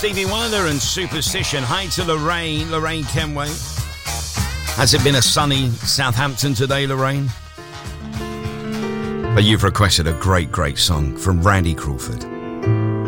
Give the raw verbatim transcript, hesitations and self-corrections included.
Stevie Wonder and Superstition. Hi to Lorraine, Lorraine Kenway. Has it been a sunny Southampton today, Lorraine? But you've requested a great, great song from Randy Crawford.